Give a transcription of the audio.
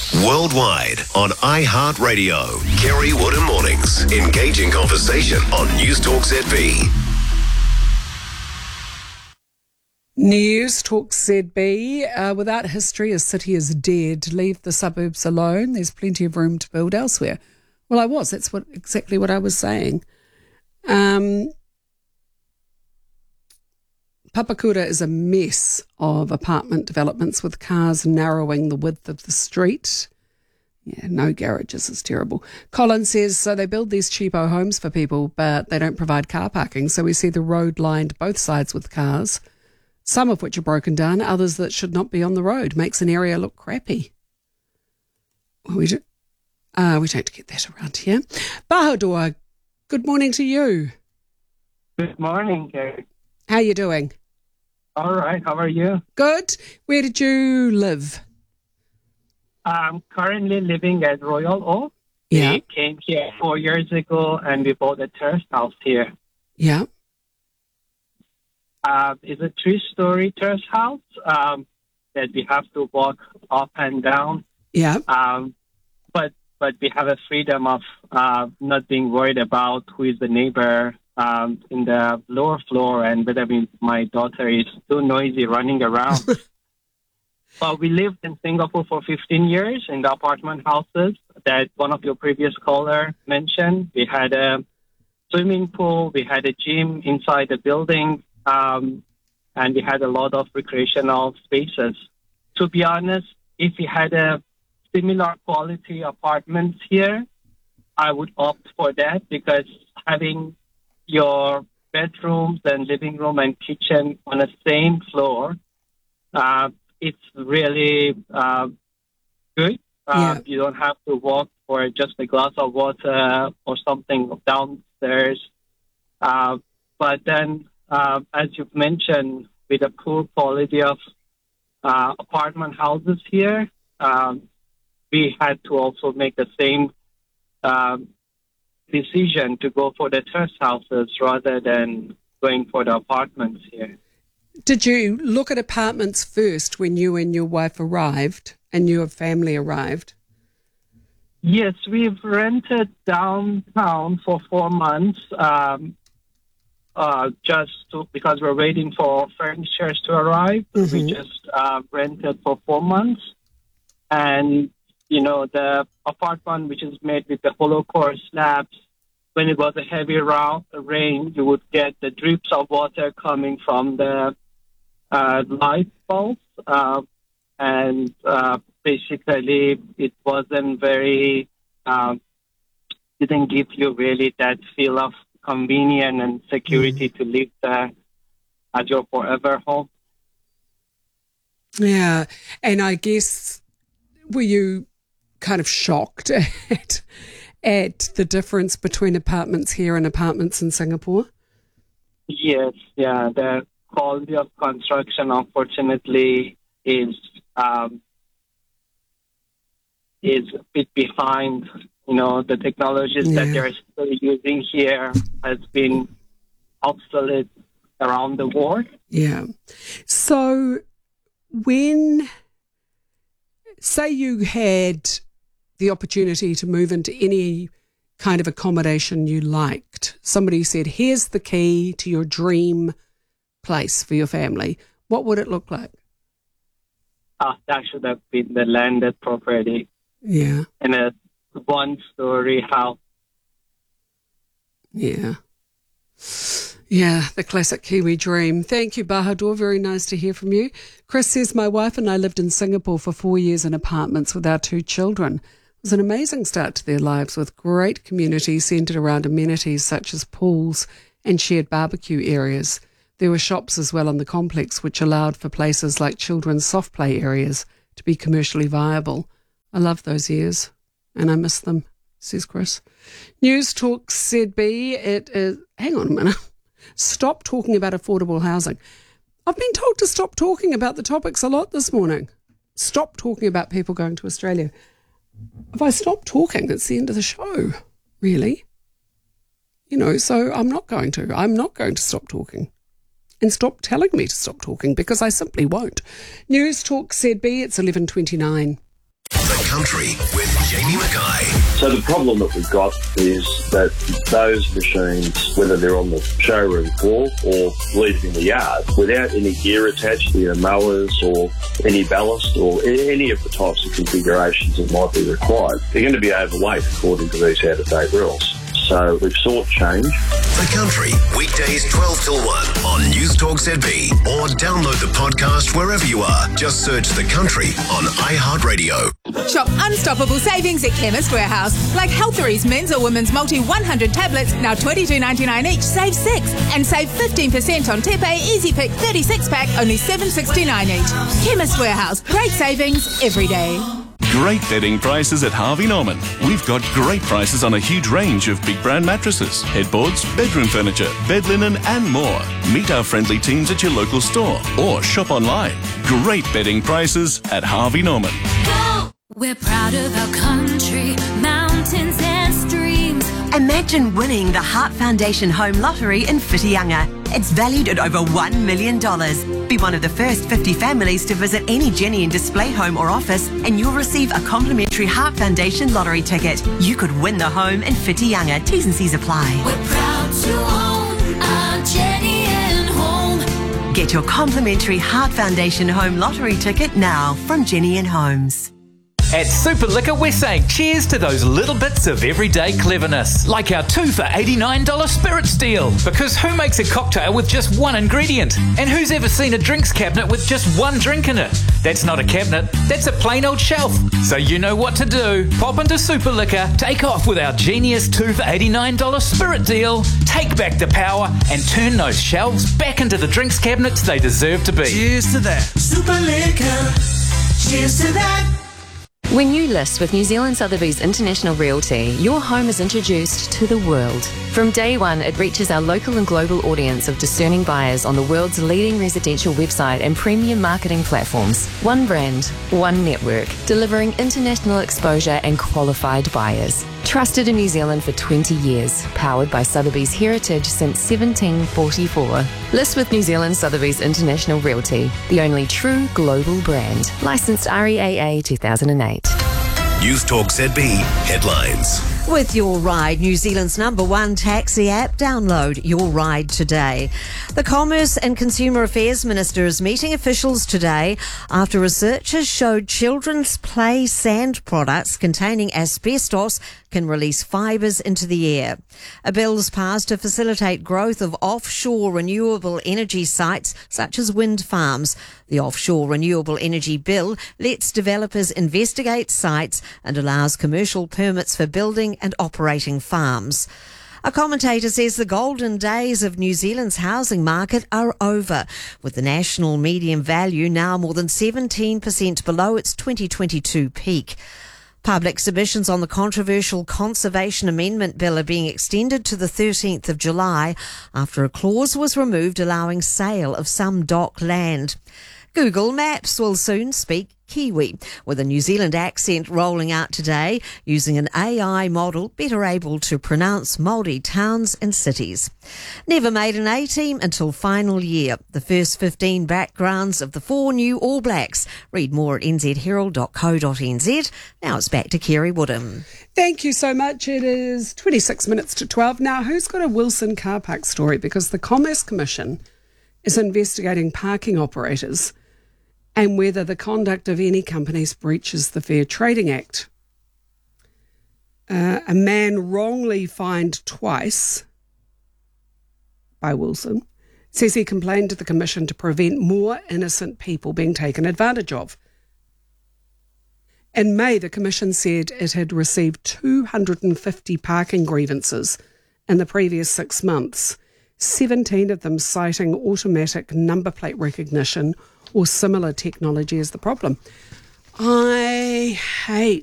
Worldwide on iHeartRadio. Kerry Woodham Mornings. Engaging conversation on News Talk ZB. News Talk ZB. Without history, a city is dead. Leave the suburbs alone. There's plenty of room to build elsewhere. Well, that's exactly what I was saying. Papakura is a mess of apartment developments with cars narrowing the width of the street. Yeah, no garages is terrible. Colin says, so they build these cheapo homes for people, but they don't provide car parking. So we see the road lined both sides with cars, some of which are broken down, others that should not be on the road. Makes an area look crappy. We don't get that around here. Bahadur, good morning to you. Good morning, Kerry. How you doing? All right, how are you? Good. Where did you live? I'm currently living at Royal Oak. Yeah. We came here 4 years ago and we bought a terrace house here. Yeah. It's a 3-story terrace house that we have to walk up and down. Yeah. But we have a freedom of not being worried about who is the neighbor in the lower floor and whether my daughter is too noisy running around. But we lived in Singapore for 15 years in the apartment houses that one of your previous caller mentioned. We had a swimming pool, we had a gym inside the building, and we had a lot of recreational spaces. To be honest, if we had a similar quality apartments here, I would opt for that because having your bedrooms and living room and kitchen on the same floor, it's really good. Yeah. You don't have to walk for just a glass of water or something downstairs. But then, as you've mentioned, with the poor quality of apartment houses here, we had to also make the same decision to go for the terrace houses rather than going for the apartments here. Did you look at apartments first when you and your wife arrived and your family arrived? Yes, we've rented downtown for 4 months because we're waiting for furnitures to arrive. Mm-hmm. We just rented for 4 months. And, the apartment, which is made with the hollow core slabs, when it was a heavy rain, you would get the drips of water coming from the light bulbs. And basically, it wasn't very, didn't give you really that feel of convenience and security to live there as your forever home. Yeah. And I guess, were you kind of shocked at the difference between apartments here and apartments in Singapore? Yes, yeah. The quality of construction, unfortunately, is a bit behind. The technologies that they're still using here has been obsolete around the world. Yeah. So say you had the opportunity to move into any kind of accommodation you liked, somebody said, here's the key to your dream place for your family, what would it look like? That should have been the landed property. Yeah. In a 1-story house. Yeah. Yeah, the classic Kiwi dream. Thank you, Bahadur. Very nice to hear from you. Chris says, my wife and I lived in Singapore for 4 years in apartments with our 2 children. It was an amazing start to their lives with great community centred around amenities such as pools and shared barbecue areas. There were shops as well on the complex which allowed for places like children's soft play areas to be commercially viable. I love those years and I miss them, says Chris. News Talk ZB, it is... Hang on a minute. Stop talking about affordable housing. I've been told to stop talking about the topics a lot this morning. Stop talking about people going to Australia. If I stop talking, it's the end of the show, really. So I'm not going to. I'm not going to stop talking. And stop telling me to stop talking because I simply won't. News Talk ZB, it's 11:29. The Country with Jamie Mackay. So the problem that we've got is that those machines, whether they're on the showroom floor or leaving the yard, without any gear attached, mowers or any ballast or any of the types of configurations that might be required, they're going to be overweight according to these out-of-date rules. So we've sought change. The Country, weekdays 12 till 1 on News Talk ZB, or download the podcast wherever you are. Just search The Country on iHeartRadio. Shop unstoppable savings at Chemist Warehouse, like Healthery's men's or women's multi 100 tablets, now $22.99 each, save 6, and save 15% on Tepe Easy Pick 36 pack, only $7.69 each. Chemist Warehouse, great savings every day. Great bedding prices at Harvey Norman. We've got great prices on a huge range of big brand mattresses, headboards, bedroom furniture, bed linen and more. Meet our friendly teams at your local store or shop online. Great bedding prices at Harvey Norman. We're proud of our country, mountains and streams. Imagine winning the Heart Foundation Home Lottery in Whitianga. It's valued at over $1 million. Be one of the first 50 families to visit any Jenny and Display home or office, and you'll receive a complimentary Heart Foundation lottery ticket. You could win the home in Whitianga. T's and C's apply. We're proud to own our Jenny and Home. Get your complimentary Heart Foundation Home Lottery ticket now from Jenny and Homes. At Super Liquor, we're saying cheers to those little bits of everyday cleverness, like our 2 for $89 spirits deal. Because who makes a cocktail with just one ingredient? And who's ever seen a drinks cabinet with just one drink in it? That's not a cabinet, that's a plain old shelf. So you know what to do. Pop into Super Liquor, take off with our genius 2 for $89 spirit deal, take back the power, and turn those shelves back into the drinks cabinets they deserve to be. Cheers to that. Super Liquor. Cheers to that. When you list with New Zealand Sotheby's International Realty, your home is introduced to the world. From day one, it reaches our local and global audience of discerning buyers on the world's leading residential website and premium marketing platforms. One brand, one network, delivering international exposure and qualified buyers. Trusted in New Zealand for 20 years, powered by Sotheby's heritage since 1744. List with New Zealand Sotheby's International Realty, the only true global brand. Licensed REAA 2008. News Talk ZB headlines. With Your Ride, New Zealand's #1 taxi app, download Your Ride today. The Commerce and Consumer Affairs Minister is meeting officials today after researchers showed children's play sand products containing asbestos can release fibres into the air. A bill's passed to facilitate growth of offshore renewable energy sites such as wind farms. The Offshore Renewable Energy Bill lets developers investigate sites and allows commercial permits for building and operating farms. A commentator says the golden days of New Zealand's housing market are over, with the national median value now more than 17% below its 2022 peak. Public submissions on the controversial Conservation Amendment Bill are being extended to the 13th of July after a clause was removed allowing sale of some dock land. Google Maps will soon speak Kiwi, with a New Zealand accent rolling out today using an AI model better able to pronounce Māori towns and cities. Never made an A-team until final year. The first 15 backgrounds of the 4 new All Blacks. Read more at nzherald.co.nz. Now it's back to Kerry Woodham. Thank you so much. It is 26 minutes to 12. Now, who's got a Wilson car park story? Because the Commerce Commission is investigating parking operators and whether the conduct of any companies breaches the Fair Trading Act. A man wrongly fined twice by Wilson says he complained to the Commission to prevent more innocent people being taken advantage of. In May, the Commission said it had received 250 parking grievances in the previous 6 months, 17 of them citing automatic number plate recognition or similar technology as the problem. I hate